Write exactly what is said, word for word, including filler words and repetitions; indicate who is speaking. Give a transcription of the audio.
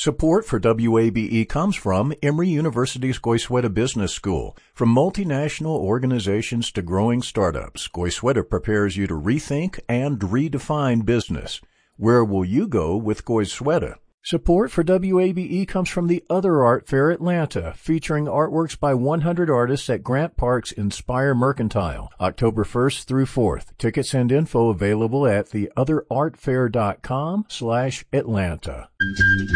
Speaker 1: Support for W A B E comes from Emory University's Goizueta Business School. From multinational organizations to growing startups, Goizueta prepares you to rethink and redefine business. Where will you go with Goizueta? Support for W A B E comes from the Other Art Fair Atlanta, featuring artworks by one hundred artists at Grant Park's Inspire Mercantile, October first through fourth. Tickets and info available at the other art fair dot com slash Atlanta.